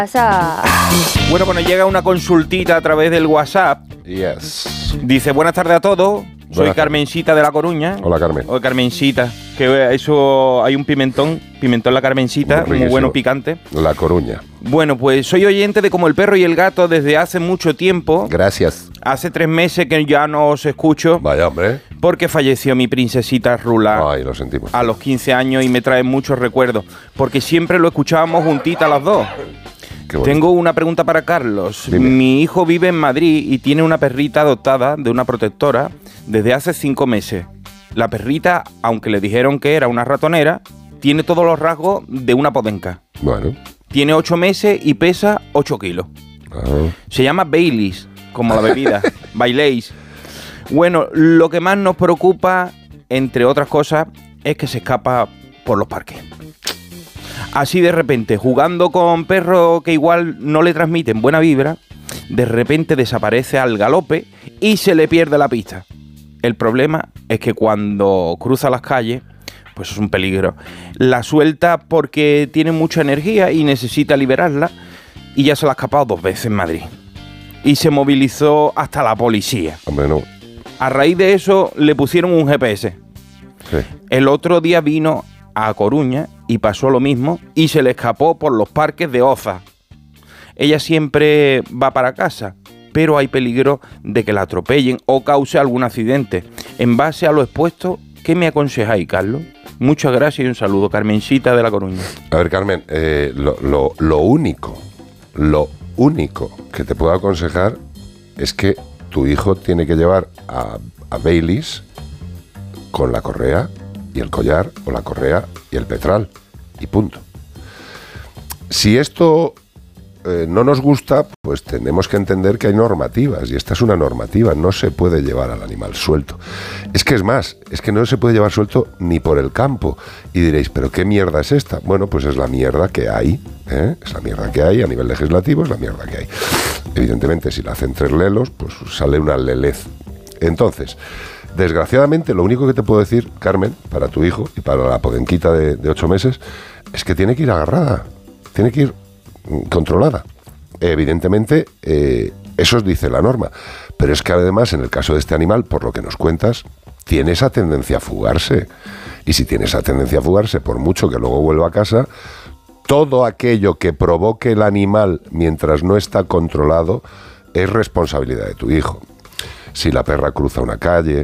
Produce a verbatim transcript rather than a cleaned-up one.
WhatsApp. Bueno, bueno, llega una consultita a través del WhatsApp. Yes. Dice, buenas tardes a todos. Soy Buenas Carmencita de La Coruña. Hola, Carmen. Hola, Carmencita. Que eso, hay un pimentón, pimentón La Carmencita, muy, muy bueno, picante. La Coruña. Bueno, pues soy oyente de Como el Perro y el Gato desde hace mucho tiempo. Gracias. Hace tres meses que ya no os escucho. Vaya, hombre. Porque falleció mi princesita Rula. Ay, lo sentimos. A los quince años y me trae muchos recuerdos. Porque siempre lo escuchábamos juntitas las dos. Tengo una pregunta para Carlos. Dime. Mi hijo vive en Madrid y tiene una perrita adoptada de una protectora desde hace cinco meses. La perrita, aunque le dijeron que era una ratonera, tiene todos los rasgos de una podenca. Bueno. Tiene ocho meses y pesa ocho kilos. Ah. Se llama Baileys, como la bebida. Baileys. Bueno, lo que más nos preocupa, entre otras cosas, es que se escapa por los parques. Así de repente, jugando con perros que igual no le transmiten buena vibra, de repente desaparece al galope y se le pierde la pista. El problema es que cuando cruza las calles, pues es un peligro. La suelta porque tiene mucha energía y necesita liberarla, y ya se la ha escapado dos veces en Madrid. Y se movilizó hasta la policía. Hombre, no. A raíz de eso le pusieron un G P S. Sí. El otro día vino a Coruña y pasó lo mismo y se le escapó por los parques de Oza. Ella siempre va para casa, pero hay peligro de que la atropellen o cause algún accidente. En base a lo expuesto, ¿qué me aconsejáis, Carlos? Muchas gracias y un saludo, Carmencita de La Coruña. A ver, Carmen, eh, lo, lo, lo único, lo único que te puedo aconsejar es que tu hijo tiene que llevar a, a Baileys con la correa y el collar, o la correa y el petral, y punto. Si esto eh, no nos gusta, pues tenemos que entender que hay normativas, y esta es una normativa, no se puede llevar al animal suelto. Es que es más, es que no se puede llevar suelto ni por el campo. Y diréis, ¿pero qué mierda es esta? Bueno, pues es la mierda que hay, ¿eh? Es la mierda que hay a nivel legislativo, es la mierda que hay. Evidentemente, si la hacen tres lelos, pues sale una lelez. Entonces, desgraciadamente, lo único que te puedo decir, Carmen, para tu hijo y para la podenquita de, de ocho meses, es que tiene que ir agarrada, tiene que ir controlada. Evidentemente, eh, eso dice la norma, pero es que además, en el caso de este animal, por lo que nos cuentas, tiene esa tendencia a fugarse. Y si tiene esa tendencia a fugarse, por mucho que luego vuelva a casa, todo aquello que provoque el animal mientras no está controlado es responsabilidad de tu hijo. Si la perra cruza una calle,